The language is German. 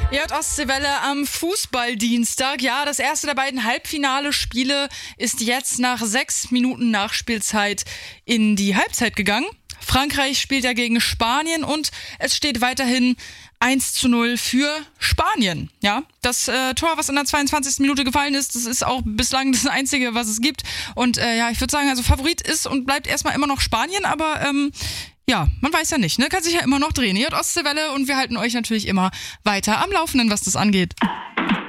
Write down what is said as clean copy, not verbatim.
Ostseewelle am Fußballdienstag. Ja, das erste der beiden Halbfinale-Spiele ist jetzt nach 6 Minuten Nachspielzeit in die Halbzeit gegangen. Frankreich spielt ja gegen Spanien und es steht weiterhin 1:0 für Spanien. Ja, das Tor, was in der 22. Minute gefallen ist, das ist auch bislang das einzige, was es gibt. Und ich würde sagen, also Favorit ist und bleibt erstmal immer noch Spanien, aber ja, man weiß ja nicht, ne? Kann sich ja immer noch drehen. Hier hat Ostseewelle und wir halten euch natürlich immer weiter am Laufenden, was das angeht.